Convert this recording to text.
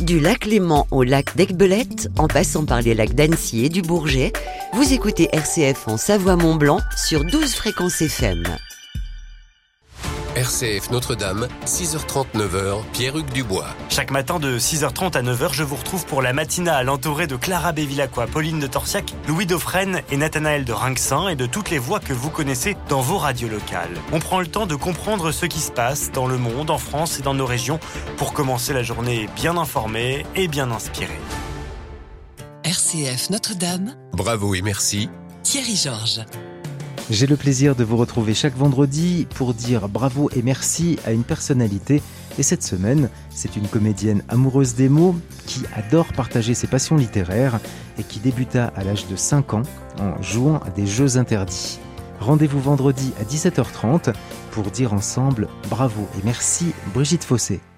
Du lac Léman au lac d'Aiguebelette, en passant par les lacs d'Annecy et du Bourget, vous écoutez RCF en Savoie-Mont-Blanc sur 12 fréquences FM. RCF Notre-Dame, 6h30, 9h, Pierre-Hugues Dubois. Chaque matin de 6h30 à 9h, je vous retrouve pour la matinale entourée de Clara Bévilacqua, Pauline de Torsiac, Louis Dauphren et Nathanaël de Rinxin et de toutes les voix que vous connaissez dans vos radios locales. On prend le temps de comprendre ce qui se passe dans le monde, en France et dans nos régions pour commencer la journée bien informée et bien inspirée. RCF Notre-Dame. Bravo et merci. Thierry Georges. J'ai le plaisir de vous retrouver chaque vendredi pour dire bravo et merci à une personnalité. Et cette semaine, c'est une comédienne amoureuse des mots qui adore partager ses passions littéraires et qui débuta à l'âge de 5 ans en jouant à des jeux interdits. Rendez-vous vendredi à 17h30 pour dire ensemble bravo et merci Brigitte Fossé.